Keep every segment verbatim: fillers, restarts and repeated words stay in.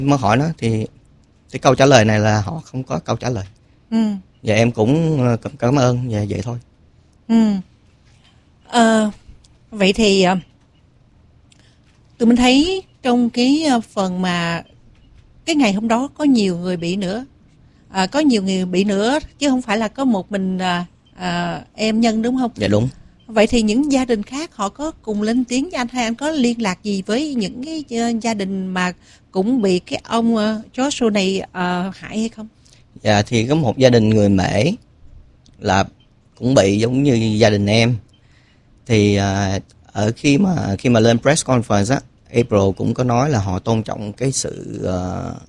mới hỏi nó thì cái câu trả lời này là họ không có câu trả lời. Ừ. Và em cũng cảm, cảm ơn và vậy thôi. Ừ. À, vậy thì tụi mình thấy trong cái phần mà cái ngày hôm đó có nhiều người bị nữa, à, có nhiều người bị nữa chứ không phải là có một mình à, à, em Nhân đúng không? Dạ đúng. Vậy thì những gia đình khác họ có cùng lên tiếng với anh, hay anh có liên lạc gì với những cái uh, gia đình mà cũng bị cái ông uh, Joshua này uh, hại hay không? Dạ thì có một gia đình người Mễ là cũng bị giống như gia đình em. Thì uh, ở khi mà khi mà lên press conference á, April cũng có nói là họ tôn trọng cái sự uh,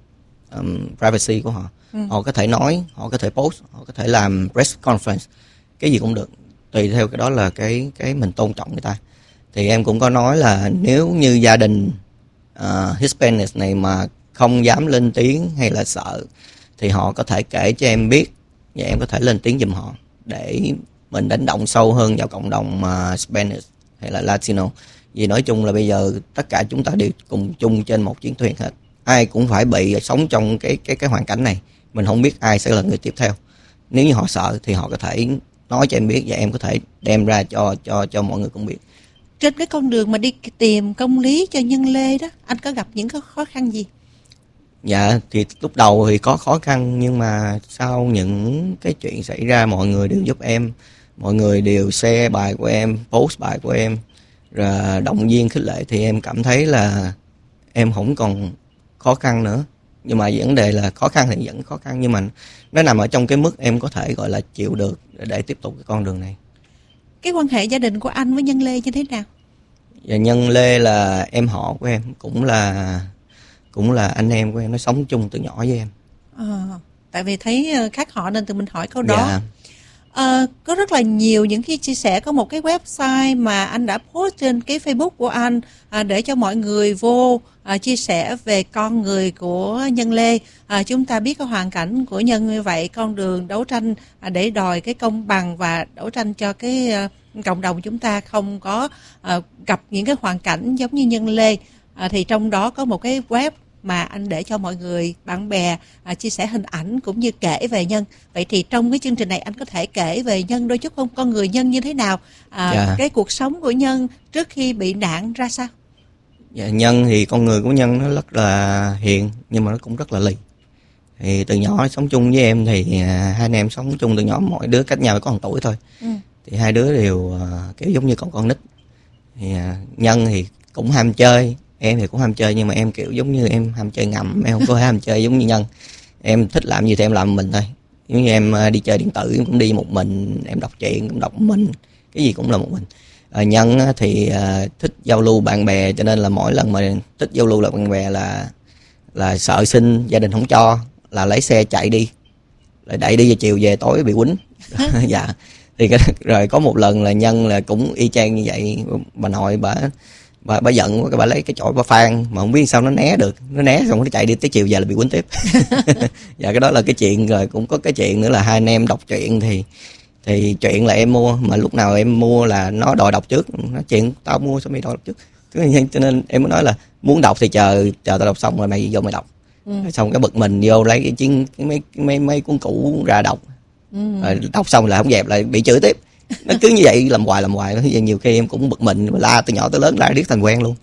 um, privacy của họ. Ừ. Họ có thể nói, họ có thể post, họ có thể làm press conference, cái gì cũng được, tùy theo cái đó là cái cái mình tôn trọng người ta. Thì em cũng có nói là nếu như gia đình uh, Hispanic này mà không dám lên tiếng hay là sợ thì họ có thể kể cho em biết và em có thể lên tiếng giùm họ để mình đánh động sâu hơn vào cộng đồng uh, Spanish hay là Latino. Vì nói chung là bây giờ tất cả chúng ta đều cùng chung trên một chiến thuyền hết, ai cũng phải bị sống trong cái cái cái hoàn cảnh này, mình không biết ai sẽ là người tiếp theo. Nếu như họ sợ thì họ có thể nói cho em biết và em có thể đem ra cho cho cho mọi người cũng biết. Trên cái con đường mà đi tìm công lý cho Nhân Lê đó, anh có gặp những cái khó khăn gì? Dạ thì lúc đầu thì có khó khăn, nhưng mà sau những cái chuyện xảy ra mọi người đều giúp em, mọi người đều share bài của em, post bài của em, rồi động viên khích lệ, thì em cảm thấy là em không còn khó khăn nữa. Nhưng mà vấn đề là khó khăn thì vẫn khó khăn, nhưng mà nó nằm ở trong cái mức em có thể gọi là chịu được để, để tiếp tục cái con đường này. Cái quan hệ gia đình của anh với Nhân Lê như thế nào? Dạ, Nhân Lê là em họ của em, cũng là cũng là anh em của em, nó sống chung từ nhỏ với em. À, tại vì thấy khác họ nên tụi mình hỏi câu đó. Dạ. À, có rất là nhiều những cái chia sẻ, có một cái website mà anh đã post trên cái Facebook của anh à, để cho mọi người vô à, chia sẻ về con người của Nhân Lê. À, chúng ta biết cái hoàn cảnh của Nhân như vậy, con đường đấu tranh à, để đòi cái công bằng và đấu tranh cho cái à, cộng đồng chúng ta không có à, gặp những cái hoàn cảnh giống như Nhân Lê. À, thì trong đó có một cái web mà anh để cho mọi người, bạn bè à, chia sẻ hình ảnh cũng như kể về Nhân. Vậy thì trong cái chương trình này anh có thể kể về Nhân đôi chút không? Con người Nhân như thế nào? À, dạ. Cái cuộc sống của Nhân trước khi bị nạn ra sao? Dạ, Nhân thì con người của Nhân nó rất là hiền, nhưng mà nó cũng rất là lì. Thì từ nhỏ sống chung với em thì hai anh em sống chung từ nhỏ, mỗi đứa cách nhau có một tuổi thôi. Ừ. Thì hai đứa đều uh, kiểu giống như con con nít. Thì uh, Nhân thì cũng ham chơi, em thì cũng ham chơi, nhưng mà em kiểu giống như em ham chơi ngầm, em không có ham chơi giống như Nhân. Em thích làm gì thì em làm một mình thôi. Giống như em đi chơi điện tử em cũng đi một mình, em đọc truyện cũng đọc một mình, cái gì cũng là một mình. À, Nhân thì à, thích giao lưu bạn bè, cho nên là mỗi lần mà thích giao lưu là bạn bè là là sợ xin gia đình không cho, là lấy xe chạy đi, rồi đẩy đi, về chiều về tối bị quýnh. Dạ. Thì cái, rồi có một lần là Nhân là cũng y chang như vậy, bà nội bà bà bà giận quá, bà lấy cái chổi bà phan mà không biết sao nó né được, nó né xong nó chạy đi tới chiều về là bị quýnh tiếp. Dạ, cái đó là cái chuyện. Rồi cũng có cái chuyện nữa là hai anh em đọc truyện, thì thì chuyện là em mua, mà lúc nào em mua là nó đòi đọc trước, nó chuyện tao mua sao mày đòi đọc trước, cho nên em mới nói là muốn đọc thì chờ chờ tao đọc xong rồi mày vô mày đọc. Ừ. Xong cái bực mình vô lấy cái chiến cái mấy mấy mấy cuốn cũ ra đọc. Ừ. Rồi đọc xong là không dẹp lại bị chửi tiếp. Nó cứ như vậy làm hoài làm hoài, nhiều khi em cũng bực mình, la từ nhỏ tới lớn la riết thành quen luôn.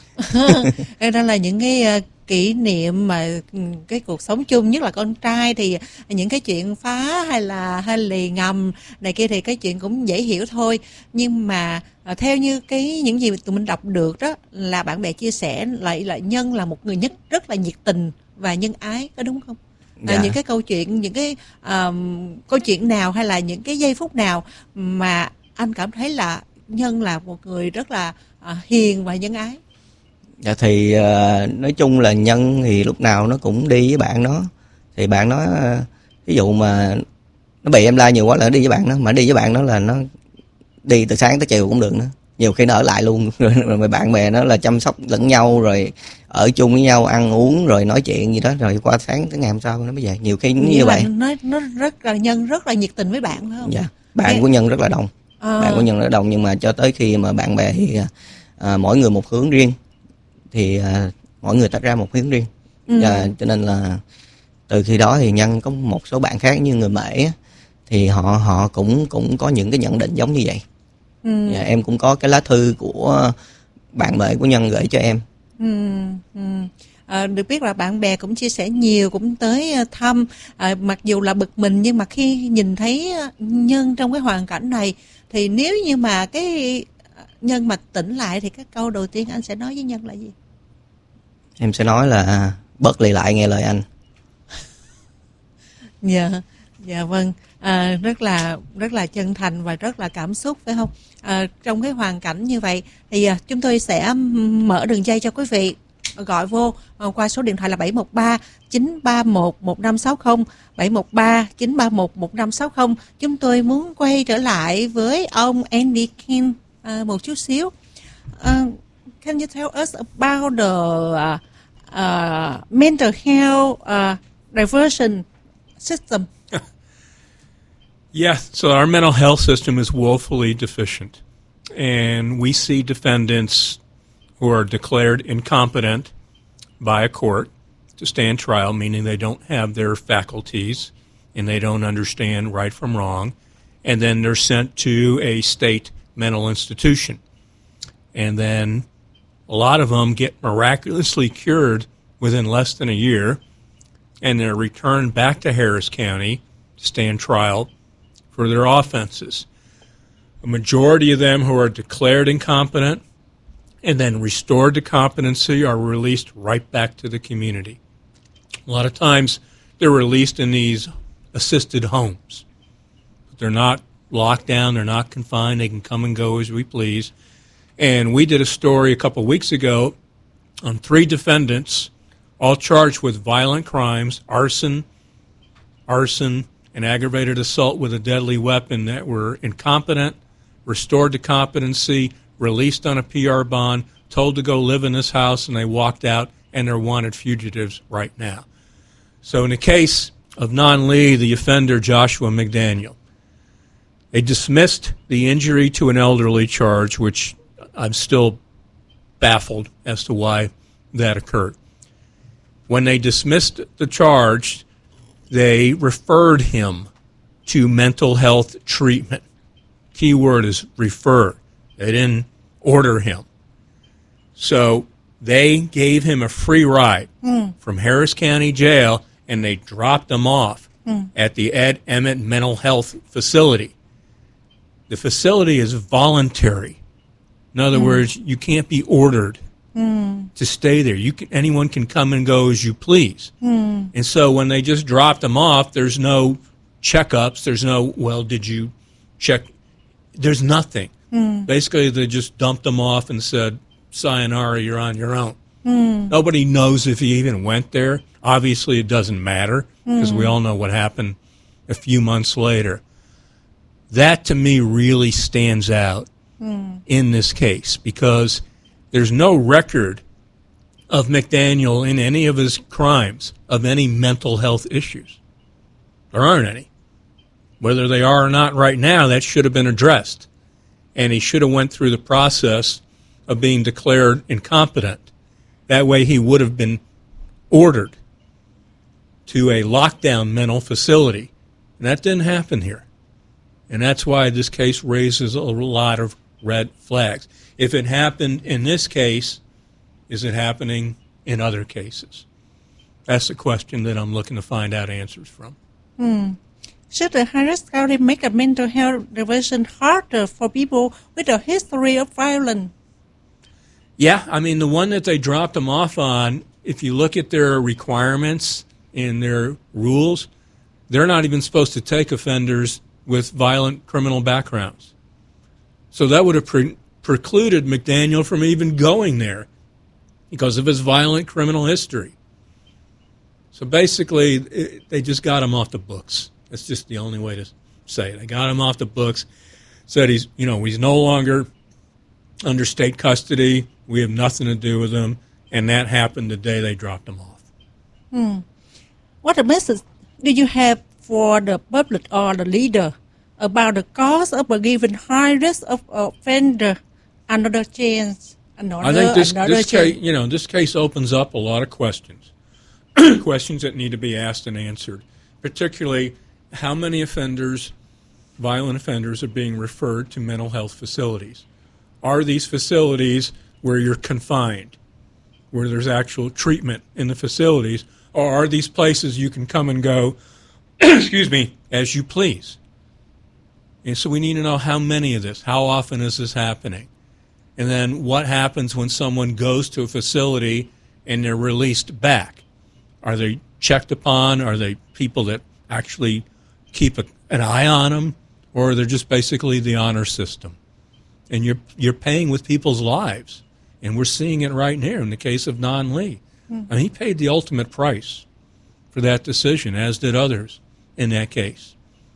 Đó là những cái uh, kỷ niệm mà cái cuộc sống chung, nhất là con trai thì những cái chuyện phá hay là hay lì ngầm này kia thì cái chuyện cũng dễ hiểu thôi. Nhưng mà uh, theo như cái những gì tụi mình đọc được đó, là bạn bè chia sẻ lại là Nhân là một người nhất rất là nhiệt tình và nhân ái, có đúng không? Dạ. À, những cái câu chuyện, những cái uh, câu chuyện nào hay là những cái giây phút nào mà anh cảm thấy là Nhân là một người rất là uh, hiền và nhân ái? Dạ thì uh, nói chung là Nhân thì lúc nào nó cũng đi với bạn nó. Thì bạn nó uh, ví dụ mà nó bị em la nhiều quá là nó đi với bạn nó, mà đi với bạn nó là nó đi từ sáng tới chiều cũng được nữa. Nhiều khi nó ở lại luôn. Rồi, rồi bạn bè nó là chăm sóc lẫn nhau, rồi ở chung với nhau, ăn uống rồi nói chuyện gì đó, rồi qua sáng tới ngày hôm sau nó mới về. Nhiều khi như, như vậy. Nó nó rất là Nhân rất là nhiệt tình với bạn phải không? Dạ. Bạn Nghe... của Nhân rất là đông. À. Bạn của Nhân rất là đông, nhưng mà cho tới khi mà bạn bè thì à, mỗi người một hướng riêng, thì à, mỗi người tách ra một hướng riêng. Ừ. Và cho nên là từ khi đó thì Nhân có một số bạn khác như người Mễ á, thì họ họ cũng cũng có những cái nhận định giống như vậy. Ừ. Và em cũng có cái lá thư của bạn Mễ của Nhân gửi cho em. Ừ. Ừ. À, được biết là bạn bè cũng chia sẻ nhiều, cũng tới thăm, à, mặc dù là bực mình nhưng mà khi nhìn thấy Nhân trong cái hoàn cảnh này thì nếu như mà cái Nhân mà tỉnh lại thì cái câu đầu tiên anh sẽ nói với Nhân là gì? Em sẽ nói là bớt lì lại nghe lời anh. Dạ, dạ vâng, à, rất là rất là chân thành và rất là cảm xúc phải không? À, trong cái hoàn cảnh như vậy thì à, chúng tôi sẽ mở đường dây cho quý vị gọi vô à, qua số điện thoại là bảy một ba chín ba một một năm sáu không, bảy một ba chín ba một một năm sáu không. Chúng tôi muốn quay trở lại với ông Andy King à, một chút xíu. Uh, can you tell us about the uh, uh, mental health uh, diversion system? Yeah, so our mental health system is woefully deficient. And we see defendants who are declared incompetent by a court to stand trial, meaning they don't have their faculties and they don't understand right from wrong. And then they're sent to a state mental institution. And then a lot of them get miraculously cured within less than a year, and they're returned back to Harris County to stand trial for their offenses. A majority of them who are declared incompetent and then restored to competency are released right back to the community. A lot of times they're released in these assisted homes. But they're not locked down, they're not confined, they can come and go as we please. And we did a story a couple of weeks ago on three defendants, all charged with violent crimes, arson, arson, and aggravated assault with a deadly weapon, that were incompetent, restored to competency, released on a P R bond, told to go live in this house, and they walked out, and they're wanted fugitives right now. So in the case of Non Lee, the offender Joshua McDaniel, they dismissed the injury to an elderly charge, which I'm still baffled as to why that occurred. When they dismissed the charge, they referred him to mental health treatment. Key word is refer. They didn't order him. So they gave him a free ride mm. from Harris County Jail, and they dropped him off mm. at the Ed Emmett Mental Health Facility. The facility is voluntary. In other mm. words, you can't be ordered mm. to stay there. You can, anyone can come and go as you please. Mm. And so when they just dropped him off, there's no checkups. There's no, well, did you check? There's nothing. Mm. Basically, they just dumped him off and said, sayonara, you're on your own. Mm. Nobody knows if he even went there. Obviously, it doesn't matter because mm. we all know what happened a few months later. That, to me, really stands out mm. in this case, because there's no record of McDaniel in any of his crimes of any mental health issues. There aren't any. Whether they are or not right now, that should have been addressed. And he should have went through the process of being declared incompetent. That way he would have been ordered to a lockdown mental facility. And that didn't happen here. And that's why this case raises a lot of red flags. If it happened in this case, is it happening in other cases? That's the question that I'm looking to find out answers from. Hmm. Should the Harris County make a mental health diversion harder for people with a history of violence? Yeah, I mean, the one that they dropped them off on, if you look at their requirements and their rules, they're not even supposed to take offenders with violent criminal backgrounds. So that would have pre- precluded McDaniel from even going there because of his violent criminal history. So basically, it, they just got him off the books. That's just the only way to say it. They got him off the books, said he's, you know, he's no longer under state custody. We have nothing to do with him. And that happened the day they dropped him off. Hmm. What a message do you have for the public or the leader about the cause of a given high risk of offender another chance? Another, I think this, another this chance. case, you know, this case opens up a lot of questions. questions that need to be asked and answered, particularly how many offenders, violent offenders, are being referred to mental health facilities. Are these facilities where you're confined, where there's actual treatment in the facilities, or are these places you can come and go, excuse me, as you please? And so we need to know how many of this, how often is this happening? And then what happens when someone goes to a facility and they're released back? Are they checked upon? Are they people that actually keep a, an eye on them? Or they're just basically the honor system? And you're you're paying with people's lives. And we're seeing it right here in the case of Nan Lee. Mm. I mean, he paid the ultimate price for that decision, as did others in that case.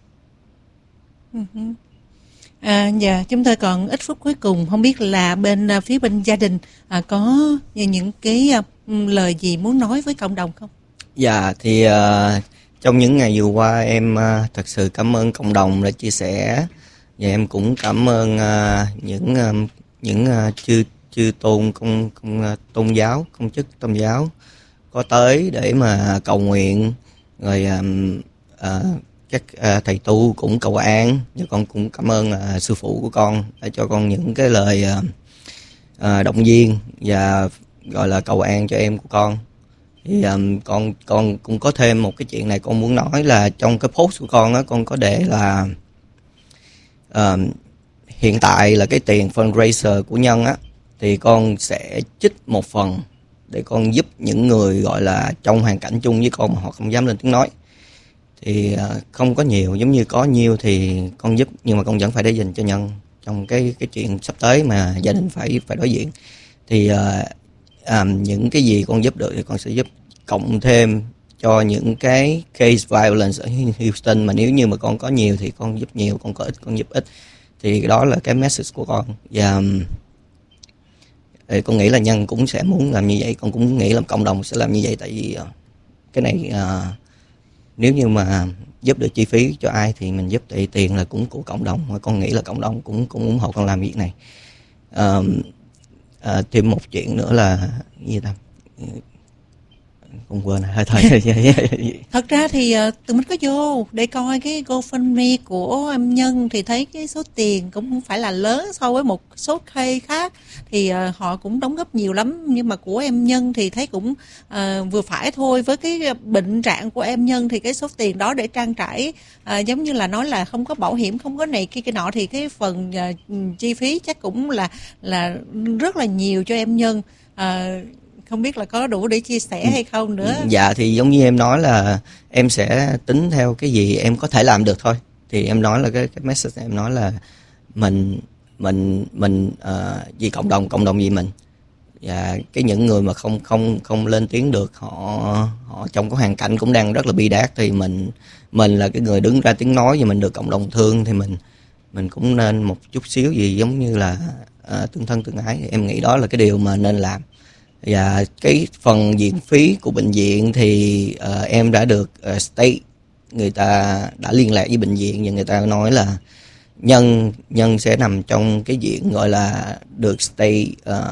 Uh-huh. À, dạ, chúng tôi còn ít phút cuối cùng, không biết là bên uh, phía bên gia đình uh, có những cái uh, lời gì muốn nói với cộng đồng không? Dạ, thì uh, trong những ngày vừa qua em uh, thật sự cảm ơn cộng đồng đã chia sẻ, và em cũng cảm ơn uh, những uh, những uh, chư chư tôn công, công uh, tôn giáo, công chức tôn giáo có tới để mà cầu nguyện, rồi um, uh, các uh, thầy tu cũng cầu an, và con cũng cảm ơn uh, sư phụ của con đã cho con những cái lời uh, uh, động viên và gọi là cầu an cho em của con. Thì um, con con cũng có thêm một cái chuyện này con muốn nói là trong cái post của con á, con có để là uh, hiện tại là cái tiền fundraiser của Nhân á, thì con sẽ trích một phần để con giúp những người gọi là trong hoàn cảnh chung với con mà họ không dám lên tiếng nói. Thì uh, không có nhiều, giống như có nhiều thì con giúp, nhưng mà con vẫn phải để dành cho Nhân trong cái cái chuyện sắp tới mà gia đình phải phải đối diện. Thì uh, um, những cái gì con giúp được thì con sẽ giúp, cộng thêm cho những cái case violence ở Houston, mà nếu như mà con có nhiều thì con giúp nhiều, con có ít con giúp ít. Thì đó là cái message của con. Và um, con nghĩ là Nhân cũng sẽ muốn làm như vậy, con cũng nghĩ là cộng đồng sẽ làm như vậy, tại vì uh, cái này uh, nếu như mà giúp được chi phí cho ai thì mình giúp, thì tiền là cũng của cộng đồng, mà con nghĩ là cộng đồng cũng cũng ủng hộ con làm việc này. À, à, thêm một chuyện nữa là gì ta, con quên hơi thời. Thật ra thì tụi mình có vô để coi cái GoFundMe của em Nhân thì thấy cái số tiền cũng không phải là lớn so với một số case khác, thì uh, họ cũng đóng góp nhiều lắm, nhưng mà của em Nhân thì thấy cũng uh, vừa phải thôi. Với cái bệnh trạng của em Nhân thì cái số tiền đó để trang trải uh, giống như là nói là không có bảo hiểm, không có này kia cái nọ, thì cái phần uh, chi phí chắc cũng là là rất là nhiều cho em Nhân. Uh, Không biết là có đủ để chia sẻ hay không nữa. Dạ, thì giống như em nói là em sẽ tính theo cái gì em có thể làm được thôi. Thì em nói là cái, cái message em nói là mình mình mình uh, vì cộng đồng, cộng đồng vì mình. Và cái những người mà không không không lên tiếng được, họ họ trong cái hoàn cảnh cũng đang rất là bi đát, thì mình mình là cái người đứng ra tiếng nói, và mình được cộng đồng thương, thì mình mình cũng nên một chút xíu gì giống như là uh, tương thân tương ái. Em nghĩ đó là cái điều mà nên làm. Và cái phần viện phí của bệnh viện thì uh, em đã được uh, state, người ta đã liên lạc với bệnh viện, và người ta nói là nhân nhân sẽ nằm trong cái diện gọi là được state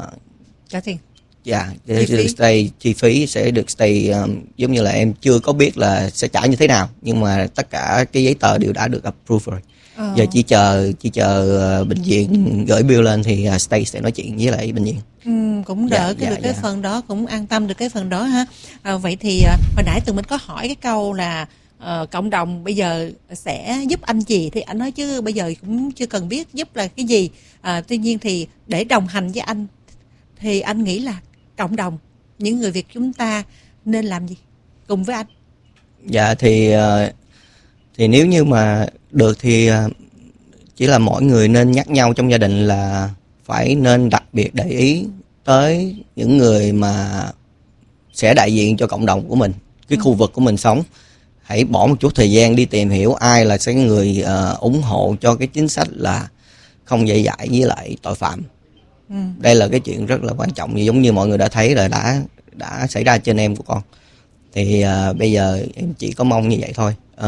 trả tiền. Dạ, được stay chi phí sẽ được stay, um, giống như là em chưa có biết là sẽ trả như thế nào, nhưng mà tất cả cái giấy tờ đều đã được approve rồi. Ờ. Giờ chỉ chờ chỉ chờ uh, bệnh viện gửi bill lên thì uh, Stay sẽ nói chuyện với lại bệnh viện. Ừ, cũng đỡ dạ, cái dạ, được cái dạ. phần đó, cũng an tâm được cái phần đó ha. À, vậy thì uh, hồi nãy tụi mình có hỏi cái câu là uh, cộng đồng bây giờ sẽ giúp anh gì, thì anh nói chứ bây giờ cũng chưa cần biết giúp là cái gì. À, tuy nhiên thì để đồng hành với anh thì anh nghĩ là cộng đồng, những người Việt chúng ta nên làm gì cùng với anh? Dạ thì uh, thì nếu như mà được thì uh, chỉ là mỗi người nên nhắc nhau trong gia đình là phải nên đặc biệt để ý tới những người mà sẽ đại diện cho cộng đồng của mình, cái ừ. khu vực của mình sống. Hãy bỏ một chút thời gian đi tìm hiểu ai là sẽ người uh, ủng hộ cho cái chính sách là không dễ dãi với lại tội phạm. Ừ. Đây là cái chuyện rất là quan trọng, giống như mọi người đã thấy là đã đã xảy ra trên em của con. Thì uh, bây giờ em chỉ có mong như vậy thôi. Uh,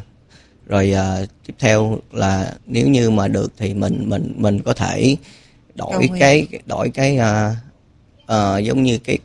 rồi uh, tiếp theo là nếu như mà được thì mình mình mình có thể đổi cái đổi cái uh, uh, giống như cái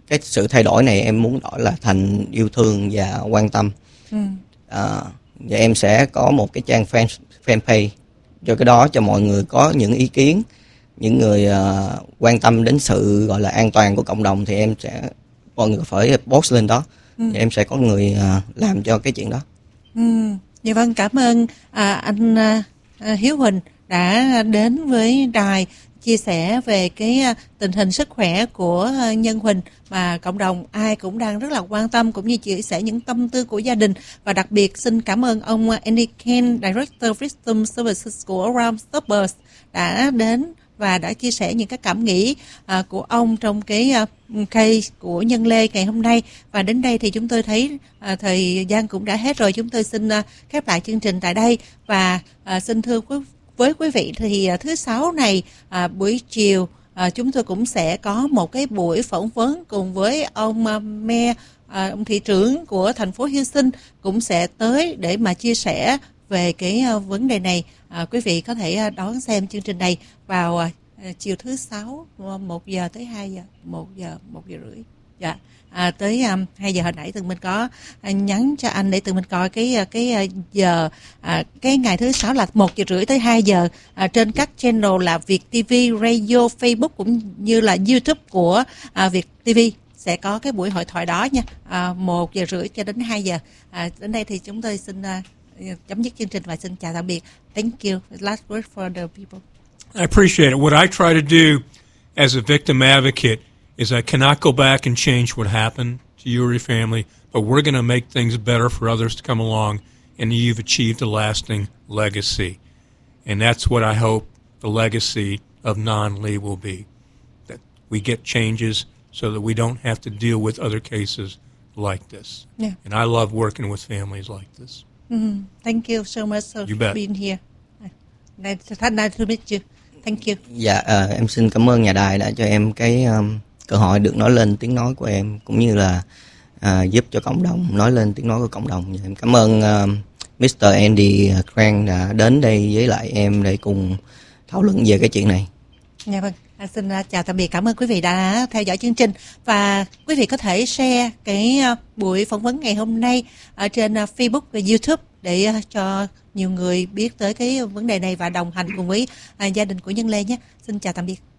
cái sự thay đổi này em muốn đổi là thành yêu thương và quan tâm. Ừ. À, và em sẽ có một cái trang fan fanpage cho cái đó, cho mọi người có những ý kiến, những người uh, quan tâm đến sự gọi là an toàn của cộng đồng thì em sẽ, mọi người phải post lên đó. Ừ. Và em sẽ có người uh, làm cho cái chuyện đó. Ừ. Dạ vâng, cảm ơn à, anh à, Hiếu Huỳnh đã đến với đài chia sẻ về cái tình hình sức khỏe của Nhân Huỳnh mà cộng đồng ai cũng đang rất là quan tâm, cũng như chia sẻ những tâm tư của gia đình. Và đặc biệt xin cảm ơn ông Andy Ken, Director Wisdom Services của Around Stoppers đã đến và đã chia sẻ những cái cảm nghĩ à, của ông trong cái à, case của Nhân Lê ngày hôm nay. Và đến đây thì chúng tôi thấy à, thời gian cũng đã hết rồi. Chúng tôi xin à, khép lại chương trình tại đây và à, xin thưa quý với quý vị thì à, thứ sáu này à, buổi chiều à, chúng tôi cũng sẽ có một cái buổi phỏng vấn cùng với ông à, Mayor, à, ông thị trưởng của thành phố Houston cũng sẽ tới để mà chia sẻ về cái uh, vấn đề này. À, quý vị có thể uh, đón xem chương trình này vào uh, chiều thứ sáu một giờ tới hai giờ, một giờ, một giờ rưỡi. Dạ. À, tới um, hai giờ hồi nãy tụi mình có uh, nhắn cho anh để tụi mình coi cái uh, cái uh, giờ uh, cái ngày thứ sáu là một giờ rưỡi tới hai giờ uh, trên các channel là Việt ti vi, Radio, Facebook cũng như là YouTube của uh, Việt ti vi sẽ có cái buổi hội thoại đó nha. Uh, một giờ rưỡi cho đến hai giờ. Uh, đến đây thì chúng tôi xin uh, chấm dứt chương trình và xin chào tạm biệt. Thank you. Last word for the people. I appreciate it. What I try to do as a victim advocate is I cannot go back and change what happened to you or your family, but we're going to make things better for others to come along, and you've achieved a lasting legacy. And that's what I hope the legacy of Non Lee will be, that we get changes so that we don't have to deal with other cases like this. Yeah. And I love working with families like this. Mm, thank you so much for being here. Nice to meet you. Thank you. Dạ, uh, em xin cảm ơn nhà đài đã cho em cái um, cơ hội được nói lên tiếng nói của em, cũng như là uh, giúp cho cộng đồng nói lên tiếng nói của cộng đồng. Em cảm ơn uh, mít tơ Andy Crank đã đến đây với lại em để cùng thảo luận về cái chuyện này. Dạ vâng. À, xin uh, chào tạm biệt, cảm ơn quý vị đã theo dõi chương trình và quý vị có thể share cái uh, buổi phỏng vấn ngày hôm nay ở trên uh, Facebook và YouTube để uh, cho nhiều người biết tới cái vấn đề này và đồng hành cùng với uh, gia đình của Nhân Lê nhé. Xin chào tạm biệt.